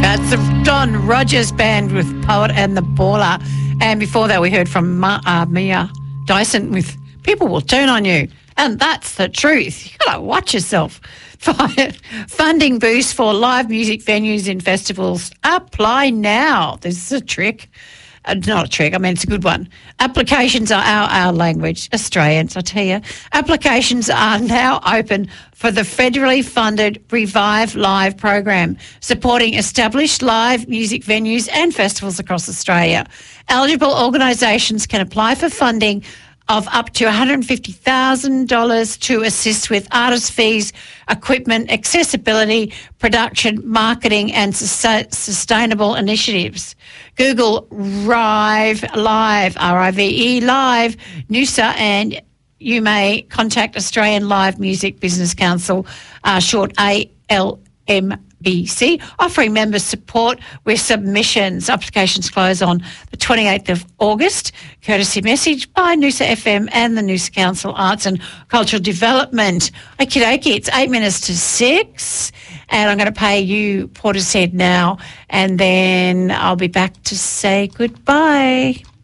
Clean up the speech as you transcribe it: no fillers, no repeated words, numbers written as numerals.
That's the Don Rogers Band with Poet and the Baller. And before that, we heard from Mia Dyson with People Will Turn on You. And that's the truth. You've got to watch yourself. Funding boost for live music venues and festivals. Apply now. This is a trick. Not a trick, I mean, it's a good one. Applications are our language, Australians, I tell you. Applications are now open for the federally funded Revive Live program, supporting established live music venues and festivals across Australia. Eligible organisations can apply for funding of up to $150,000 to assist with artist fees, equipment, accessibility, production, marketing and sustainable initiatives. Google Rive Live, R-I-V-E Live, Noosa, and you may contact Australian Live Music Business Council, short ALMBC, offering members support with submissions. Applications close on the 28th of August. Courtesy message by Noosa FM and the Noosa Council Arts and Cultural Development. Okie dokie, it's 8 minutes to 6 and I'm going to pay you Portishead now and then I'll be back to say goodbye.